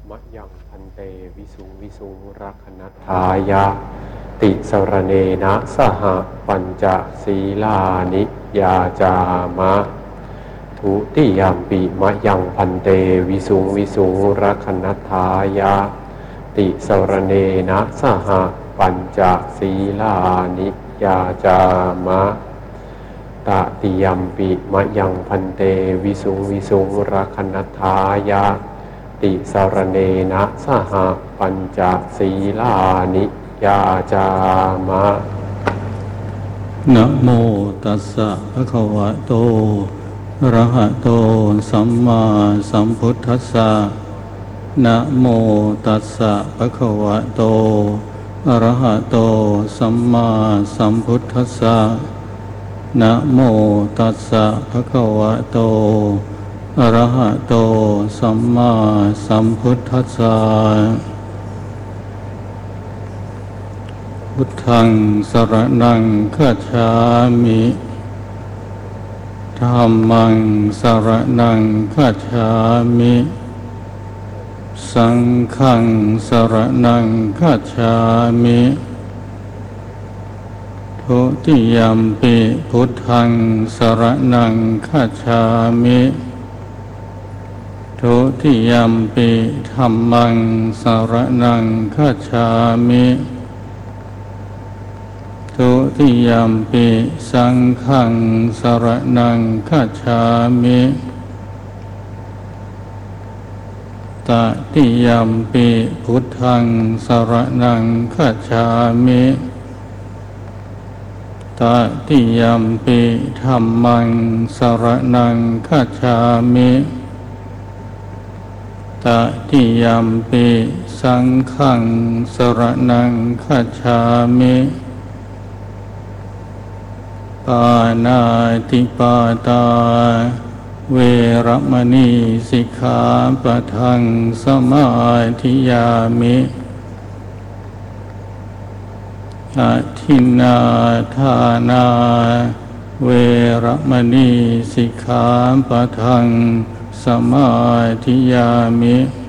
มะยังพันเตวิสุงวิสุงรักนัตถายะติสรเนนะสหปัญจศีลานิยาจามะทุติยามปิมะยังพันเตวิสุงวิสุงรักนัตถายะติสรเนนะสหปัญจศีลานิยาจามะตติยามปิมะยังพันเตวิสุงวิสุงรักนัตถายะติสรเนนะสหปัญจศีลานิยาจามะนะโมตัสสะภะคะวะโตอะระหะโตสัมมาสัมพุทธัสสะนะโมตัสสะภะคะวะโตอะระหะโตสัมมาสัมพุทธัสสะนะโมตัสสะภะคะวะโตอะระหะโตสัมมาสัมพุทธัสสะพุทธังสรณังคัจฉามิธัมมังสรณังคัจฉามิสังฆังสรณังคัจฉามิทุติยัมปิพุทธังสรณังคัจฉามิทุติยัมปิธัมมังสรณังคัจฉามิทุติยัมปิสังฆังสรณังคัจฉามิตติยัมปิพุทธังสรณังคัจฉามิตติยัมปิธัมมังสรณังคัจฉามิตติยัมปิสังฆังสรณังคัจฉามิปานาติปาตาเวรมณีสิกขาปะทังสมาธิยามิอะทินนาทานาเวรมณีสิกขาปะทังสมาธิยามิ